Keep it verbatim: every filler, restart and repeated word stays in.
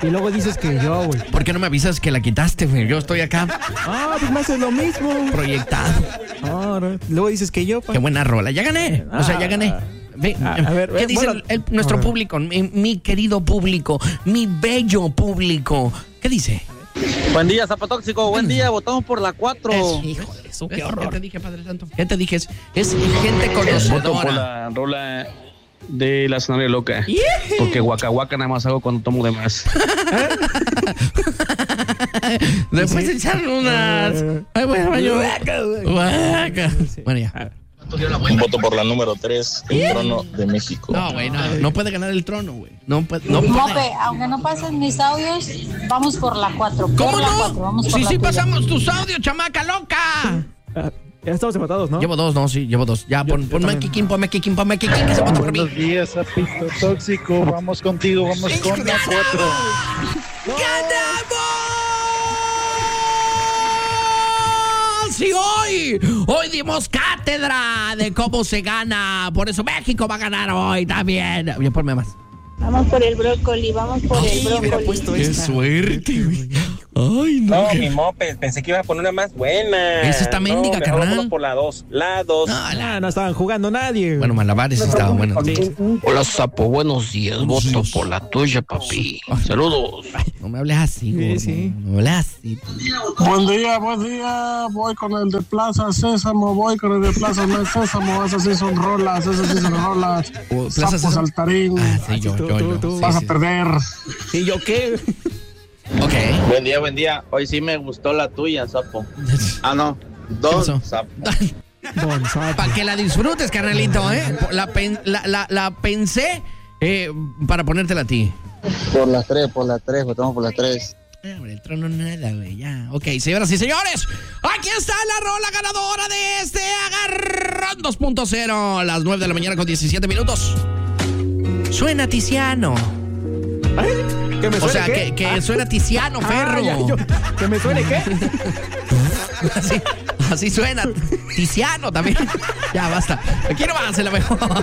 Y luego dices que yo, güey. ¿Por qué no me avisas que la quitaste, güey? Yo estoy acá. Ah, pues me haces lo mismo. Proyectado. Ah, no. Luego dices que yo, pa. Qué buena rola. Ya gané. O sea, ya gané. Ve, a, a ver, ¿qué dice bueno, el, el, nuestro público? Mi, mi querido público. Mi bello público. ¿Qué dice? Buen día, Zapatóxico. Buen día. Votamos por la cuatro. Es, hijo de eso, qué horror. ¿Qué te dije, Padre Santo? ¿Qué te dije? Es, es gente conocedora. Voto por la rola de la zanahoria loca. Yeah. Porque guaca guaca nada más hago cuando tomo de más. Después echar unas. Ay, bueno, baño. Guaca. Bueno, ya. Un voto por la número tres, el yeah. trono de México. No, güey, no, no puede ganar el trono, güey. No puede, no puede. Mope, aunque no pasen mis audios, vamos por la cuatro. ¿Cómo por no? La cuatro, vamos por sí, la sí, tuya. pasamos tus audios, chamaca loca. Ah, ya estamos empatados, ¿no? Llevo dos, no, sí, llevo dos. Ya, pon, ponme aquí, Kikín, ponme aquí, Kikín, ponme aquí, Kikín, que se vota por mí. Buenos días, Zapito Tóxico. Vamos contigo, vamos sí, con la cuatro. ¡Ganamos! Y hoy, hoy dimos cátedra de cómo se gana. Por eso México va a ganar hoy también. Oye, ponme más. Vamos por el brócoli, vamos por Ay, el brócoli. Puesto Qué esta. Suerte, güey. Ay, no. No, mi Mope, pensé que iba a poner una más buena. Esa está mendiga, no, carnal. Vamos por la dos, la dos. No, la, no estaban jugando nadie. Bueno, malabares sí estaban buenos. Sí. Hola, Sapo, buenos días. Buenos Voto días. Por la tuya, papi. Saludos. Ay, no me hables así, güey. Sí, sí. No me hables así. Buen día, buen día. Voy con el de Plaza Sésamo, voy con el de Plaza Sésamo. Esas sí son rolas, esas sí son rolas. Oh, Sapo Saltarín. Ah, sí, yo, tú, yo, tú, yo. Tú, sí, vas sí. a perder. ¿Y yo qué? Ok. Buen día, buen día. Hoy sí me gustó la tuya, Sapo. Ah, no. Don Sapo. Don Sapo. Para que la disfrutes, carnalito, ¿eh? La, pen, la, la, la pensé eh, para ponértela a ti. Por las tres, por las tres, votamos por las tres. El trono nada, güey, ya. Ok, señoras y señores, aquí está la rola ganadora de este Agarrón dos punto cero. Las nueve de la mañana con diecisiete minutos. Suena Tiziano. ¿Ay? ¿Que me suene o sea, qué? que, que ah. suena Tiziano, Ferro. Ah, ya, yo, ¿que me suene qué? así, así suena. Tiziano también. Ya, basta. Aquí no va a ser la mejor.